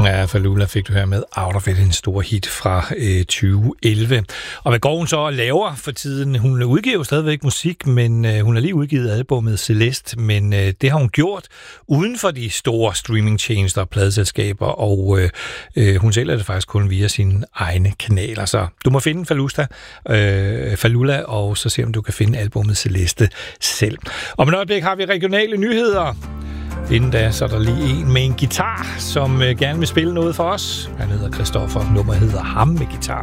Ja, Fallulah fik du her med Out of It, en stor hit fra 2011. Og hvad går hun så og laver for tiden? Hun udgiver jo stadigvæk musik, men hun har lige udgivet albumet Celeste, men det har hun gjort uden for de store streamingtjenester og pladeselskaber, og hun sælger det faktisk kun via sine egne kanaler. Så du må finde Fallulah, og så se om du kan finde albumet Celeste selv. Om et øjeblik har vi regionale nyheder. Inden da, så er der lige en med en guitar, som gerne vil spille noget for os. Han hedder Christoffer, nummeret hedder Ham med guitar.